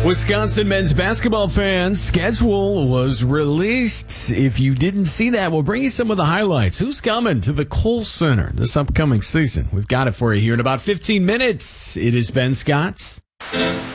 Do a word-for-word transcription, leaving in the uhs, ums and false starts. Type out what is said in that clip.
Wisconsin men's basketball fans' schedule was released. If you didn't see that, we'll bring you some of the highlights. Who's coming to the Kohl Center this upcoming season? We've got it for you here in about fifteen minutes. It is Ben Scott's